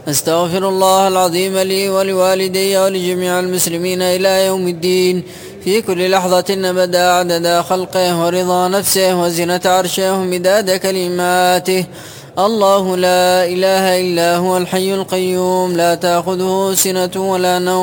أستغفر الله العظيم لي ولوالدي ولجميع المسلمين إلى يوم الدين في كل لحظة أبدا عدد خلقه ورضا نفسه وزنة عرشه ومداد كلماته. الله لا إله إلا هو الحي القيوم لا تأخذه سنة ولا نوم